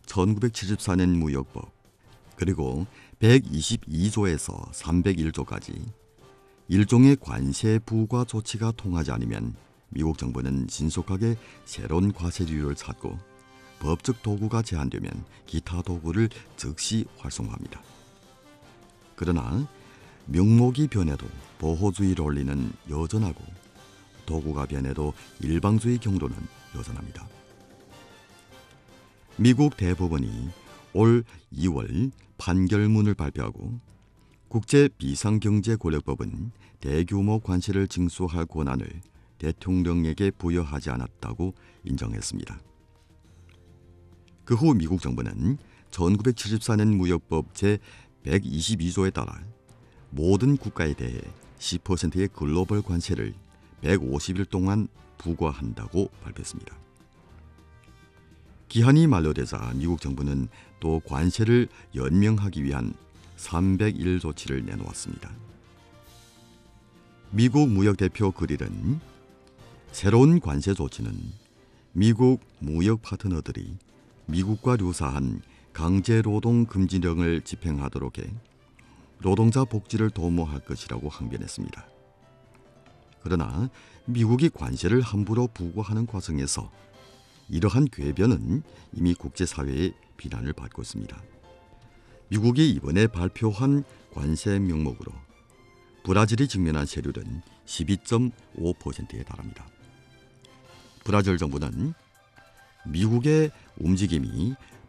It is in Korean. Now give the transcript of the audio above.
1974년 무역법 그리고 122조에서 301조까지 일종의 관세 부과 조치가 통하지 않으면 미국 정부는 신속하게 새로운 과세류를 찾고 법적 도구가 제한되면 기타 도구를 즉시 활성화합니다. 그러나 명목이 변해도 보호주의 논리는 여전하고 도구가 변해도 일방주의 경로는 여전합니다. 미국 대법원이 올 2월 판결문을 발표하고 국제 비상경제권력법은 대규모 관세를 징수할 권한을 대통령에게 부여하지 않았다고 인정했습니다. 그 후 미국 정부는 1974년 무역법 제122조에 따라 모든 국가에 대해 10%의 글로벌 관세를 150일 동안 부과한다고 발표했습니다. 기한이 만료되자 미국 정부는 또 관세를 연명하기 위한 301 조치를 내놓았습니다. 미국 무역대표 그릴은 새로운 관세 조치는 미국 무역 파트너들이 미국과 유사한 강제노동 금지령을 집행하도록 해 노동자 복지를 도모할 것이라고 항변했습니다. 그러나 미국이 관세를 함부로 부과하는 과정에서 이러한 궤변은 이미 국제사회의 비난을 받고 있습니다. 미국이 이번에 발표한 관세 명목으로 브라질이 직면한 세율은 12.5%에 달합니다. 브라질 정부는 미국의 움직임이